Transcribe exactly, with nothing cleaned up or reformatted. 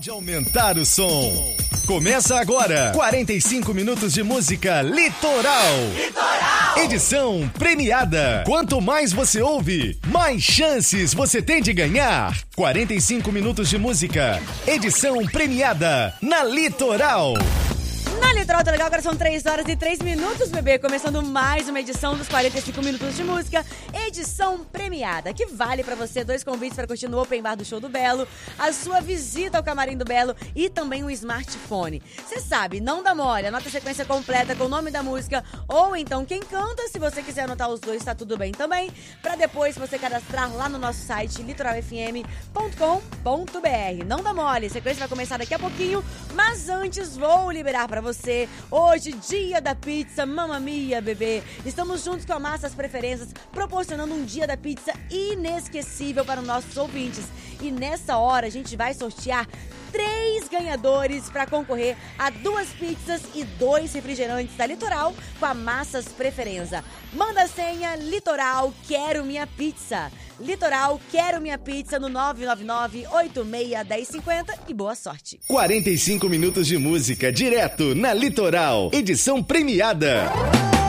Pode aumentar o som. Começa agora, quarenta e cinco minutos de música Litoral. Litoral. Edição premiada. Quanto mais você ouve, mais chances você tem de ganhar. quarenta e cinco minutos de música. Edição premiada na Litoral. Na Litoral tá legal, agora são três horas e três minutos, bebê. Começando mais uma edição dos quarenta e cinco minutos de música. Edição premiada, que vale pra você dois convites para curtir no Open Bar do Show do Belo, a sua visita ao Camarim do Belo e também um smartphone. Você sabe, não dá mole, anota a sequência completa com o nome da música ou então quem canta. Se você quiser anotar os dois, tá tudo bem também, pra depois você cadastrar lá no nosso site litoral f m ponto com ponto b r. Não dá mole, a sequência vai começar daqui a pouquinho, mas antes vou liberar pra você Você. Hoje, dia da pizza, mamma mia, bebê. Estamos juntos com a Massas Preferências, proporcionando um dia da pizza inesquecível para os nossos ouvintes. E nessa hora, a gente vai sortear três ganhadores para concorrer a duas pizzas e dois refrigerantes da Litoral com a Massas Preferência. Manda a senha Litoral, quero minha pizza. Litoral, quero minha pizza no nove nove nove, oito seis, um zero cinco zero e boa sorte. quarenta e cinco minutos de música direto na Litoral. Edição premiada.